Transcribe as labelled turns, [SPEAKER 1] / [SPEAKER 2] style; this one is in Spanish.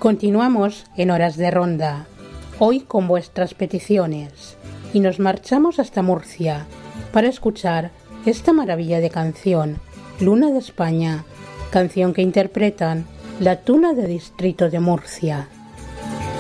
[SPEAKER 1] Continuamos en Horas de Ronda, hoy con vuestras peticiones, y nos marchamos hasta Murcia para escuchar esta maravilla de canción, Luna de España, canción que interpretan la Tuna de Distrito de Murcia.